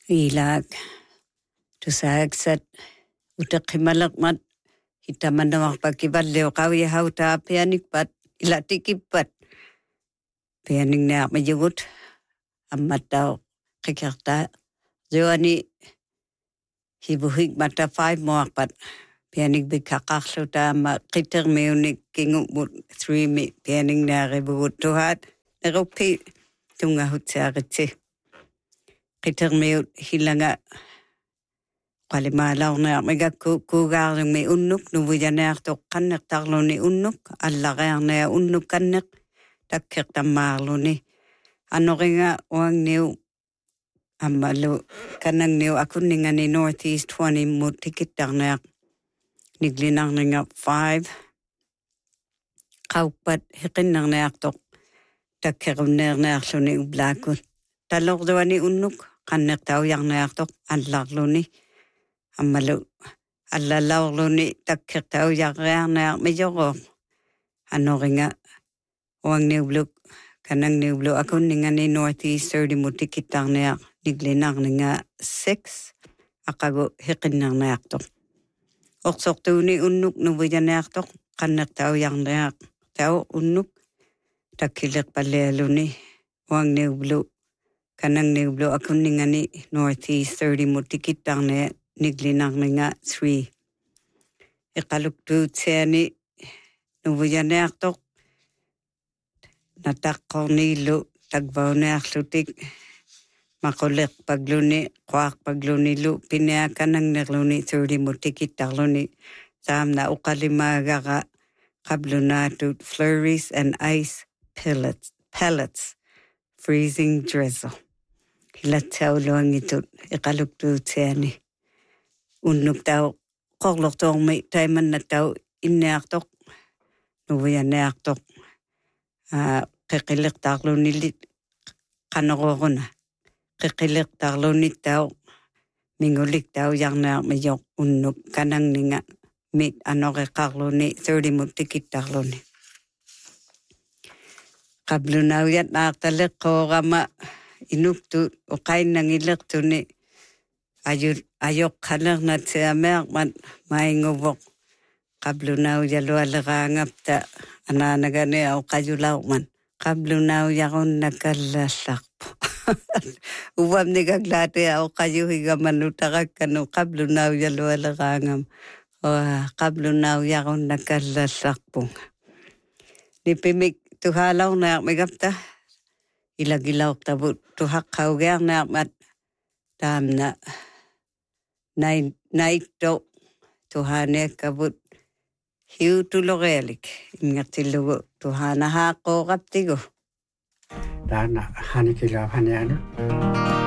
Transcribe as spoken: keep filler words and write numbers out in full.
Ilag tusaksat utaqimalaqmat itamanawaqpakivalliu qawiyahautaapianikpat ilatikippat pianingnaqmayugut ammattau qikiqta zuani hibuhik mata five moaqpat pianik bikaqarlutaama qitermiunik kingumut three mi pianingnaaqibugut tuhat nerupi tungahutsaaqitsi qitermiut hilanga qalimaalaorniarmigakku kuugaarlumi unnuk nuvujaneartoq qanneqtarluni unnuk allaqaarnea unnuk kanneq takkeqtammaarluni anoringa uangniu ammalu kanangniu akunningani northeast twenty mut tikittarneaq niglinarninga five qauppat hiqinnarneartoq takkequnneernearluni ublaakut talorduani unnuk qanneqtaujarneartoq allarluni ammalu allalaorluni takkeqtaujarrearneaq mijoroq anoringa uangniubluk kanangniublu akunningani northeast thirty mutikittarneaq niglinarninga six aqagu hiqinnarneartoq orsortuuni unnuk nuvujaneartoq qanneqtaujarneaq tau unnuk takkileqpallialuni uangniublu kanangniublu akunningani northeast thirty mutikittarneaq niglinarninga three iqaluktuutsiani nuvujaneartoq nataqqorniillu takvaunearlutik maquleqpagluni quarpaglunilu piniakanangnerluni thirty mutikittarluni saamna uqalimaagara qablunaatut flurries and ice pellets pellets freezing drizzle hilatsauluangitut iqaluktuutsiani unnuktau qorlortoormi taimannattau inniartoq nuvianeartoq qiqiliqtaarlunillit qanororuna qiqiliqtaarlunittau minguliktau jarnearmijoq unnuk kanangninga mit anoreqarluni thirty mutikittarluni qablunauyat naartaleqqoorama inuktu uqainnangillertuni ayut ayoqqalernatsiamearmat mainguvoq qablunaujalualeraangapta anaanagani auqajulaurman qablunaujarunnakallallarpu uamnigaglaati auqajuhigamanutarakkanu qablunaujalualeraangam qablunaujarunnakallallarpunga nipimik tuhalaornearmigapta ilagilaortavut tuhaqqaugiarnearmat taamna nai naitto tuhaniakkavut hiutulorealik ingertillugu tuhanahaaqooraptigu Dana hanikilaa hanianu